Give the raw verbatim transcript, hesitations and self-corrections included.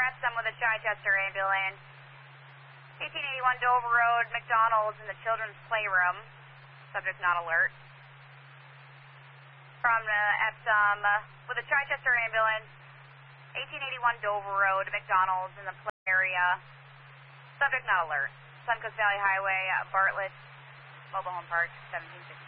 Epsom with a Chichester ambulance. eighteen eighty-one Dover Road, McDonald's in the children's playroom. Subject not alert. From uh, Epsom uh, with a Chichester ambulance. eighteen eighty-one Dover Road, McDonald's in the play area. Subject not alert. Suncoast Valley Highway, uh, Bartlett, Mobile Home Park, seventeen sixty.